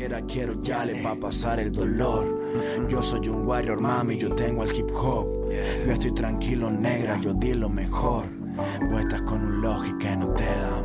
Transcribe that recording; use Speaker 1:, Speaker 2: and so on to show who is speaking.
Speaker 1: siquiera quiero yale pa' pasar el dolor. Yo soy un warrior, mami, yo tengo el hip hop. Yo estoy tranquilo, negra, yo di lo mejor. Vos estás con un logi que no te da